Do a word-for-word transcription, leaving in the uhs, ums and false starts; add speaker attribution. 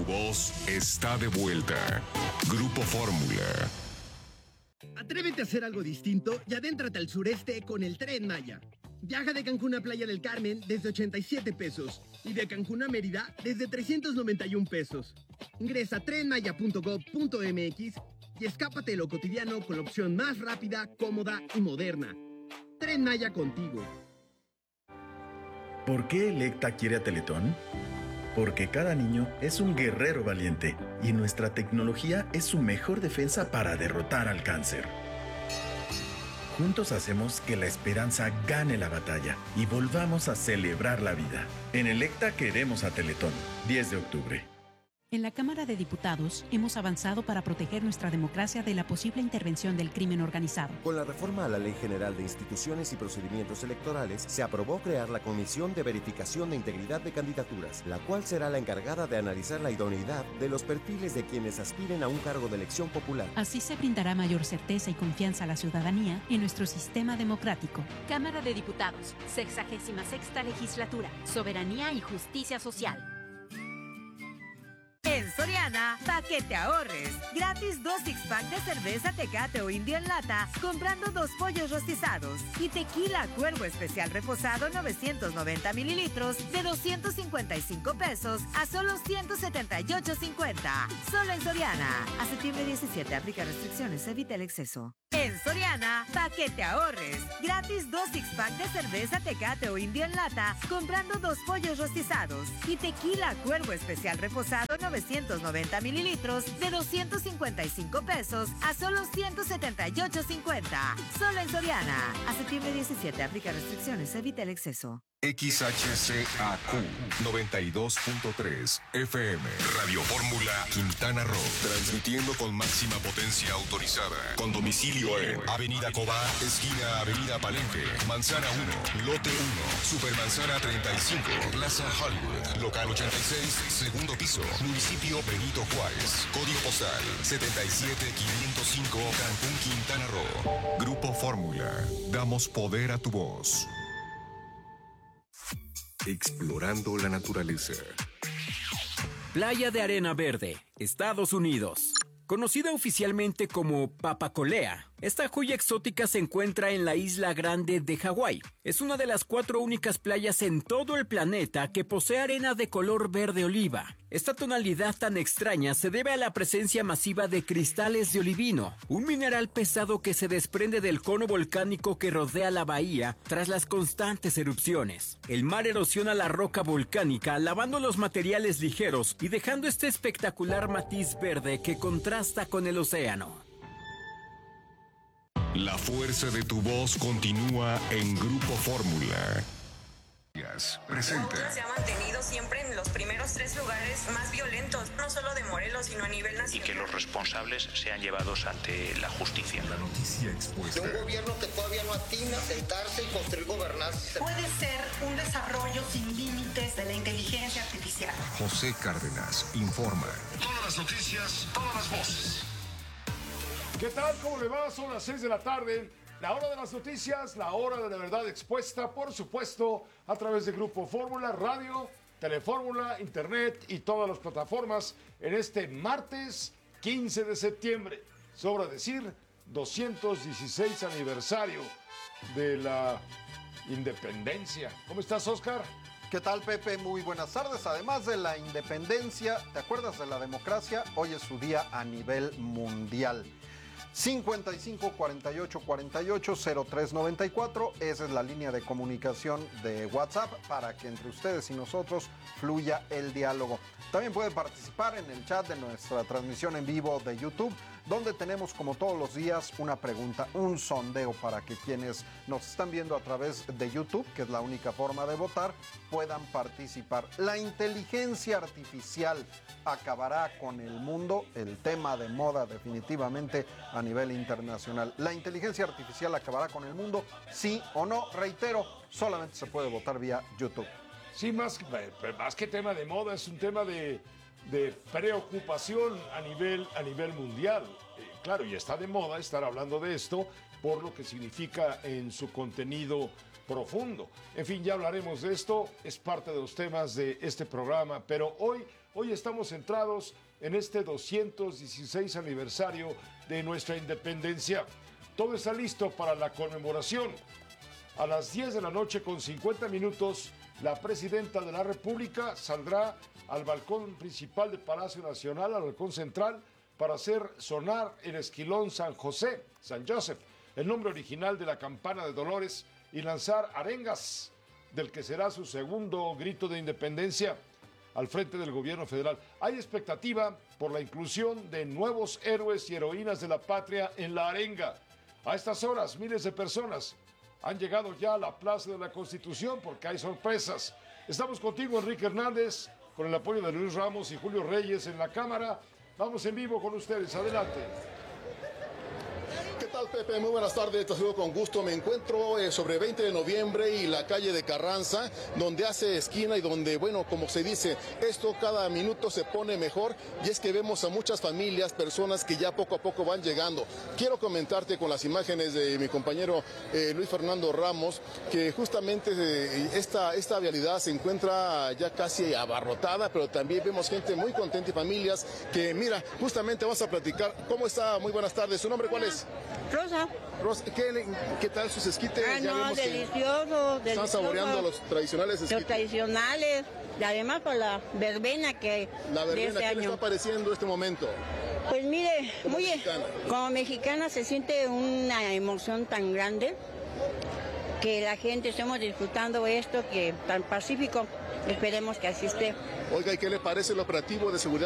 Speaker 1: voz está de vuelta. Grupo Fórmula.
Speaker 2: Atrévete a hacer algo distinto y adéntrate al sureste con el Tren Maya. Viaja de Cancún a Playa del Carmen desde ochenta y siete pesos y de Cancún a Mérida desde trescientos noventa y un pesos. Ingresa a tren maya punto gob punto eme equis y escápate de lo cotidiano con la opción más rápida, cómoda y moderna. Tren Maya contigo.
Speaker 3: ¿Por qué Electa quiere a Teletón? Porque cada niño es un guerrero valiente y nuestra tecnología es su mejor defensa para derrotar al cáncer. Juntos hacemos que la esperanza gane la batalla y volvamos a celebrar la vida. En Electa queremos a Teletón. diez de octubre.
Speaker 4: En la Cámara de Diputados hemos avanzado para proteger nuestra democracia de la posible intervención del crimen organizado.
Speaker 5: Con la reforma a la Ley General de Instituciones y Procedimientos Electorales, se aprobó crear la Comisión de Verificación de Integridad de Candidaturas, la cual será la encargada de analizar la idoneidad de los perfiles de quienes aspiren a un cargo de elección popular.
Speaker 4: Así se brindará mayor certeza y confianza a la ciudadanía en nuestro sistema democrático.
Speaker 6: Cámara de Diputados, sexagésima sexta legislatura, soberanía y justicia social.
Speaker 7: En Soriana, pa' que te ahorres. Gratis dos six-pack de cerveza Tecate o Indio en lata, comprando dos pollos rostizados. Y tequila Cuervo Especial Reposado novecientos noventa mililitros de doscientos cincuenta y cinco pesos a solo ciento setenta y ocho cincuenta. Solo en Soriana. A septiembre diecisiete, aplica restricciones, evita el exceso. En Soriana, pa' que te ahorres. Gratis dos six-pack de cerveza Tecate o Indio en lata, comprando dos pollos rostizados. Y tequila Cuervo Especial Reposado novecientos noventa mililitros de doscientos cincuenta y cinco pesos a solo ciento setenta y ocho cincuenta. Solo en Soriana. A septiembre diecisiete, aplica restricciones, evita el exceso.
Speaker 1: X H C A Q noventa y dos punto tres F M Radio Fórmula Quintana Roo, transmitiendo con máxima potencia autorizada, con domicilio en Avenida Cobá, esquina Avenida Palenque, Manzana uno, Lote uno, Supermanzana treinta y cinco, Plaza Hollywood, Local ochenta y seis, segundo piso, Municipio Benito Juárez, Código postal setenta y siete quinientos cinco, Cancún, Quintana Roo. Grupo Fórmula, damos poder a tu voz. Explorando la naturaleza.
Speaker 8: Playa de Arena Verde, Estados Unidos. Conocida oficialmente como Papacolea, esta joya exótica se encuentra en la isla Grande de Hawái. Es una de las cuatro únicas playas en todo el planeta que posee arena de color verde oliva. Esta tonalidad tan extraña se debe a la presencia masiva de cristales de olivino, un mineral pesado que se desprende del cono volcánico que rodea la bahía tras las constantes erupciones. El mar erosiona la roca volcánica, lavando los materiales ligeros y dejando este espectacular matiz verde que contrasta con el océano.
Speaker 1: La fuerza de tu voz continúa en Grupo Fórmula. Presenta.
Speaker 9: Se ha mantenido siempre en los primeros tres lugares más violentos, no solo de Morelos, sino a nivel nacional.
Speaker 10: Y que los responsables sean llevados ante la justicia.
Speaker 1: La noticia expuesta.
Speaker 11: De un gobierno que todavía no atina a sentarse y construir gobernanza.
Speaker 12: Puede ser un desarrollo sin límites de la inteligencia artificial.
Speaker 1: José Cárdenas informa.
Speaker 13: Todas las noticias, todas las voces.
Speaker 14: ¿Qué tal? ¿Cómo le va? Son las seis de la tarde. La hora de las noticias, la hora de la verdad expuesta, por supuesto, a través de Grupo Fórmula, Radio, Telefórmula, Internet y todas las plataformas en este martes quince de septiembre. Sobra decir, doscientos dieciséis aniversario de la independencia. ¿Cómo estás, Oscar?
Speaker 15: ¿Qué tal, Pepe? Muy buenas tardes. Además de la independencia, ¿te acuerdas de la democracia? Hoy es su día a nivel mundial. cincuenta y cinco, cuarenta y ocho, cuarenta y ocho, cero tres noventa y cuatro. Esa es la línea de comunicación de WhatsApp para que entre ustedes y nosotros fluya el diálogo. También puede participar en el chat de nuestra transmisión en vivo de YouTube, donde tenemos como todos los días una pregunta, un sondeo para que quienes nos están viendo a través de YouTube, que es la única forma de votar, puedan participar. La inteligencia artificial acabará con el mundo, el tema de moda definitivamente a nivel internacional. La inteligencia artificial acabará con el mundo, sí o no, reitero, solamente se puede votar vía YouTube.
Speaker 14: Sí, más, más que tema de moda, es un tema de, de preocupación a nivel, a nivel mundial. Eh, claro, y está de moda estar hablando de esto por lo que significa en su contenido profundo. En fin, ya hablaremos de esto, es parte de los temas de este programa, pero hoy, Hoy estamos centrados en este doscientos dieciséis aniversario de nuestra independencia. Todo está listo para la conmemoración. A las diez de la noche con cincuenta minutos, la presidenta de la República saldrá al balcón principal del Palacio Nacional, al balcón central, para hacer sonar el esquilón San José, San Joseph, el nombre original de la campana de Dolores, y lanzar arengas del que será su segundo grito de independencia al frente del gobierno federal. Hay expectativa por la inclusión de nuevos héroes y heroínas de la patria en la arenga. A estas horas, miles de personas han llegado ya a la Plaza de la Constitución porque hay sorpresas. Estamos contigo, Enrique Hernández, con el apoyo de Luis Ramos y Julio Reyes en la cámara. Vamos en vivo con ustedes. Adelante.
Speaker 16: ¿Qué tal, Pepe? Muy buenas tardes, te saludo con gusto. Me encuentro eh, sobre veinte de noviembre y la calle de Carranza, donde hace esquina y donde, bueno, como se dice, esto cada minuto se pone mejor, y es que vemos a muchas familias, personas que ya poco a poco van llegando. Quiero comentarte con las imágenes de mi compañero eh, Luis Fernando Ramos, que justamente eh, esta, esta vialidad se encuentra ya casi abarrotada, pero también vemos gente muy contenta y familias que, mira, justamente vamos a platicar. ¿Cómo está? Muy buenas tardes. ¿Su nombre cuál es?
Speaker 17: Rosa.
Speaker 16: Rosa, ¿qué, qué tal sus esquites?
Speaker 17: Ah,
Speaker 16: ya
Speaker 17: no,
Speaker 16: vemos
Speaker 17: delicioso,
Speaker 16: que están saboreando los tradicionales esquites.
Speaker 17: Los tradicionales, y además con la verbena que
Speaker 16: La verbena,
Speaker 17: de este
Speaker 16: ¿qué
Speaker 17: año.
Speaker 16: le está pareciendo este momento?
Speaker 17: Pues mire,
Speaker 16: Como
Speaker 17: muy
Speaker 16: mexicana.
Speaker 17: como mexicana se siente una emoción tan grande que la gente estemos disfrutando esto que tan pacífico. Esperemos que así esté.
Speaker 16: Oiga, ¿y qué le parece el operativo de seguridad